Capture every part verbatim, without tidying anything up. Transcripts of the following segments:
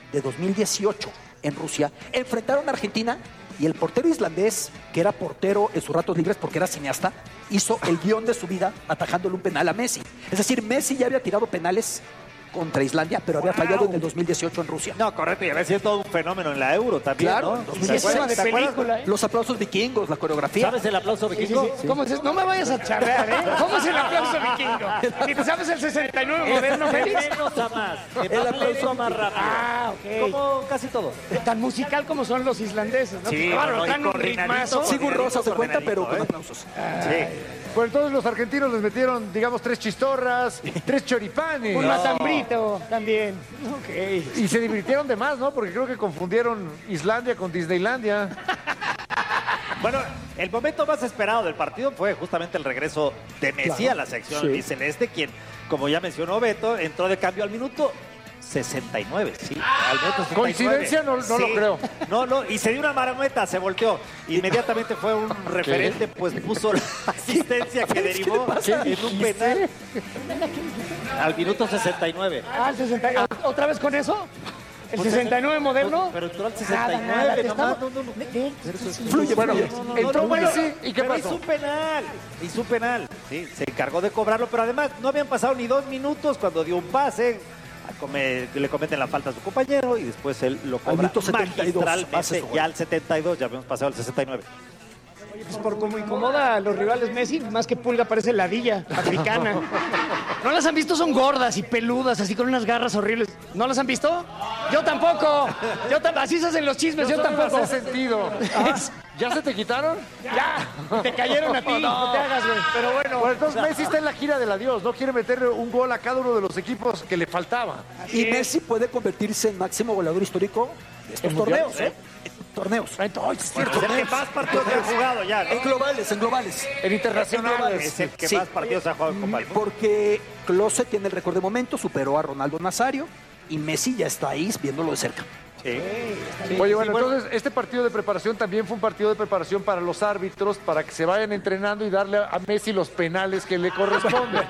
de dos mil dieciocho en Rusia, enfrentaron a Argentina y el portero islandés, que era portero en sus ratos libres porque era cineasta, hizo el guión de su vida atajándole un penal a Messi. Es decir, Messi ya había tirado penales contra Islandia, pero había fallado en el dos mil dieciocho en Rusia. No, correcto, y había sido todo un fenómeno en la Euro también, claro, ¿no? dos mil dieciocho, de película, ¿eh? Los aplausos vikingos, la coreografía. ¿Sabes el aplauso vikingo? Sí, sí, sí. ¿Cómo es eso? No me vayas a charrear, ¿eh? ¿Cómo es el aplauso vikingo? ¿Y te sabes el sesenta y nueve moderno, Félix? De menos a más. De El más aplauso lento a más rápido. Ah, ok. Como casi todo. Tan musical como son los islandeses, ¿no? Sí, Claro, no, y traen un coordinadito, ritmazo. Sigur Rós se cuenta, pero con ¿eh? aplausos. Sí. Pues entonces los argentinos les metieron, digamos, tres chistorras, tres choripanes. Un matambrito también. Ok. Y se divirtieron de más, ¿no? Porque creo que confundieron Islandia con Disneylandia. Bueno, el momento más esperado del partido fue justamente el regreso de Messi Claro, a la sección sí. albiceleste, quien, como ya mencionó Beto, entró de cambio al minuto sesenta y nueve, sí. Al minuto sesenta y nueve. ¿Coincidencia? No- no Sí. lo creo. No, no, y se dio una marometa, se volteó. Inmediatamente fue un referente, pues puso la asistencia que derivó en un penal al minuto sesenta y nueve. Ah, el sesenta. ¿Otra vez con eso? ¿El sesenta y nueve moderno? Pero entró al Nada, sesenta y nada, nueve, te nomás, estaba- no, no, no. Ve, Fluye, Bueno, fluye. No, no, entró no, Messi, pero- ¿y qué pero pasó? hizo un penal, hizo un penal, sí, se encargó de cobrarlo, pero además no habían pasado ni dos minutos cuando dio un pase, a come- le cometen la falta a su compañero y después él lo cobra minuto setenta y dos, pase magistralmente, su gol. ya al setenta y dos, ya habíamos pasado al sesenta y nueve. Pues por como incomoda a los rivales Messi, más que pulga parece ladilla africana. ¿No las han visto? Son gordas y peludas, así con unas garras horribles. ¿No las han visto? Yo tampoco. Yo tam- así se hacen los chismes, yo, Yo tampoco. tampoco he sentido. ¿Ya se te quitaron? Ya, te cayeron a ti, no, te hagas, güey. Pero bueno. Pues entonces Messi está en la gira del adiós, ¿no? Quiere meter un gol a cada uno de los equipos que le faltaba. Y Messi puede convertirse en máximo goleador histórico de estos ¿En mundial? torneos, ¿eh? En torneos. Ay, no, es cierto. Es el que más partidos ha jugado ya, ¿no? En globales, en globales. En internacionales. Es el que Sí. más partidos ha jugado en Copa del Mundo. Porque Klose tiene el récord de momento, superó a Ronaldo Nazario y Messi ya está ahí viéndolo de cerca. Sí. Oye, bueno, entonces este partido de preparación también fue un partido de preparación para los árbitros, para que se vayan entrenando y darle a Messi los penales que le corresponden.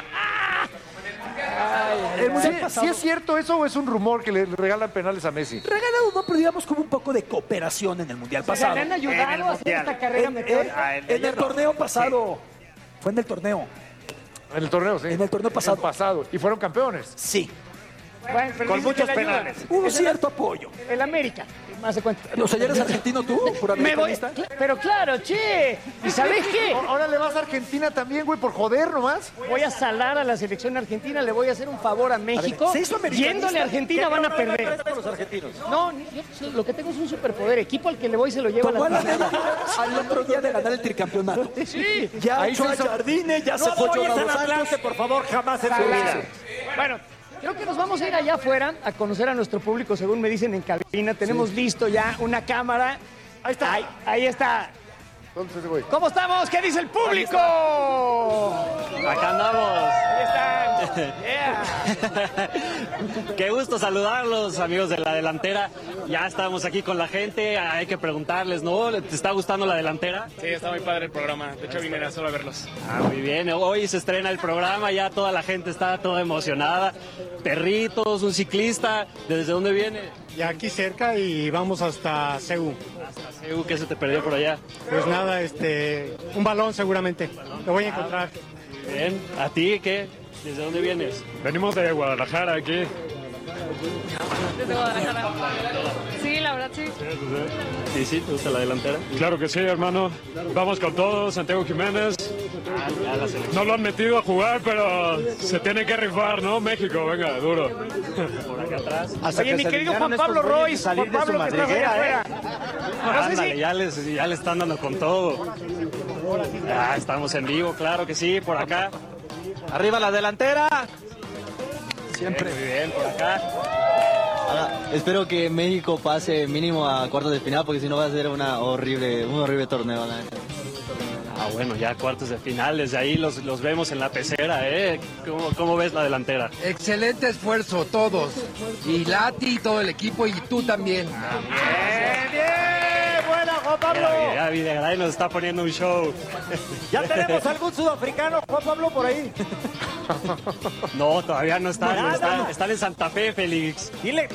El mundial ¿Sí, pasado, sí es cierto eso o es un rumor que le regalan penales a Messi? regalado no, pero digamos como un poco de cooperación en el mundial O sea, pasado. le han En el ayudado a hacer Mundial. esta carrera En, meteórica. en- en el torneo pasado. Fue en el torneo. En el torneo, sí. En el torneo pasado. El pasado. Y fueron campeones. Sí. Bueno, pero Con dice que muchos le ayuda. penales. Hubo cierto apoyo. El América, más de cuenta. O sea, ¿ya eres argentino tú? ¿Por Me voy, americanista? cl- pero claro, che. ¿Y sabes qué? Ahora le vas a Argentina también, güey, por joder nomás. Voy a salar a la selección argentina, le voy a hacer un favor a México. ¿se hizo americanista? Yéndole a Argentina van a perder. Por los argentinos. No, ni- yo lo que tengo es un superpoder. Equipo al que le voy se lo lleva a Tomó la la final. al otro día de ganar el tricampeonato. Sí. Ya Ahí echó se a hizo- Jardine, ya No se fue apoyes a al Los Atlante, Ángeles. por favor, jamás en tu vida. Bueno, creo que nos vamos a ir allá afuera a conocer a nuestro público, según me dicen en cabina. Tenemos listo ya una cámara. Ahí está. Ahí, ahí está. Entonces, güey. ¿Cómo estamos? ¿Qué dice el público? Acá andamos. Ahí están. Yeah. Qué gusto saludarlos, amigos de la delantera. Ya estamos aquí con la gente. Hay que preguntarles, ¿no? ¿Te está gustando la delantera? Sí, está muy padre el programa. De hecho, vine solo a verlos. Ah, muy bien. Hoy se estrena el programa. Ya toda la gente está toda emocionada. Perritos, un ciclista. ¿Desde dónde viene? Y aquí cerca y vamos hasta Ceú. Hasta Ceú, ¿qué se te perdió por allá? Pues nada, este, un balón seguramente. Lo voy a encontrar. Bien. ¿A ti qué? ¿Desde dónde vienes? Venimos de Guadalajara aquí. Desde Guadalajara. Sí, la verdad sí. Sí, sí, ¿te gusta la delantera? Claro que sí, hermano. Vamos con todo, Santiago Jiménez. Ah, ya la selección. No lo han metido a jugar, pero se tiene que rifar, ¿no? México, venga, duro. Por acá atrás. Oye, mi querido Juan Pablo Royce, Juan Pablo, que estás allá afuera. No sé Ándale, si... ya, les, ya le están dando con todo. Ya estamos en vivo, claro que sí, por acá. Arriba la delantera. Siempre. Muy bien, por acá. Ahora, espero que México pase mínimo a cuartos de final, porque si no va a ser una horrible, un horrible torneo. ¿No? Ah, bueno, ya cuartos de final, desde ahí los, los vemos en la pecera, ¿eh? ¿Cómo, cómo ves la delantera? Excelente esfuerzo, todos. Y Lati, todo el equipo, y tú también. Bien, bien. Buena, Juan Pablo. Ya, ya Videgaray nos está poniendo un show. ¿Ya tenemos algún sudafricano, Juan Pablo, por ahí? No, todavía no están. Nada. Están, están en Santa Fe, Félix. Dile,